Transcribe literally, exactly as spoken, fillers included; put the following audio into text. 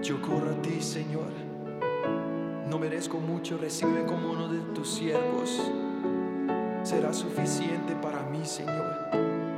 Yo corro a ti, Señor. No merezco mucho, recibe como uno de tus siervos. Será suficiente para mí, Señor.